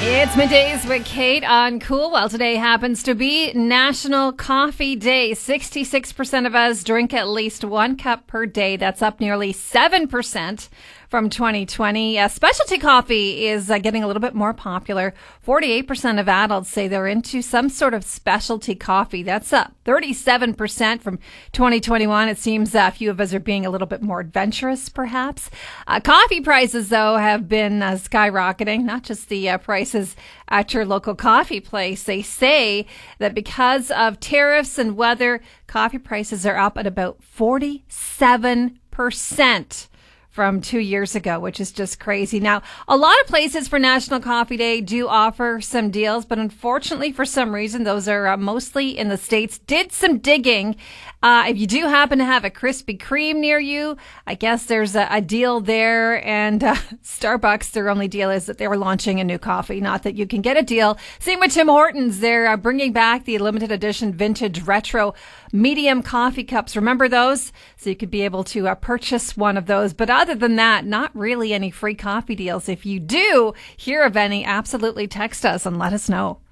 It's Middays with Kate on Cool. Well, today happens to be National Coffee Day. 66% of us drink at least 1 cup per day. That's up nearly 7% from 2020. Specialty coffee is getting a little bit more popular. 48% of adults say they're into some sort of specialty coffee. That's up 37% from 2021. It seems a few of us are being a little bit more adventurous, perhaps. Coffee prices, though, have been skyrocketing, not just the prices at your local coffee place. They say that because of tariffs and weather, coffee prices are up at about 47% from 2 years ago, which is just crazy. Now, a lot of places for National Coffee Day do offer some deals, but unfortunately, for some reason, those are mostly in the States. Did some digging. If you do happen to have a Krispy Kreme near you, I guess there's a deal there. And Starbucks, their only deal is that they're launching a new coffee, not that you can get a deal. Same with Tim Hortons. They're bringing back the limited edition vintage retro medium coffee cups. Remember those? So you could be able to purchase one of those. But other than that, not really any free coffee deals. If you do hear of any, absolutely text us and let us know.